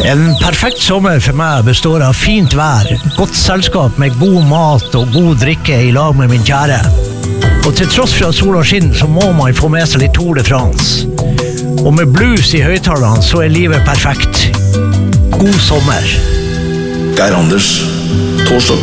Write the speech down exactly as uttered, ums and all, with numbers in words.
En perfekt sommer for meg består av fint vær, godt selskap med god mat og god drikke i lag med min kjære. Og til tross for at sola skinner, så må man få med seg litt Tour de France. Og med blues i høyttalerne, så er livet perfekt. God sommer. Geir Anders, torsdag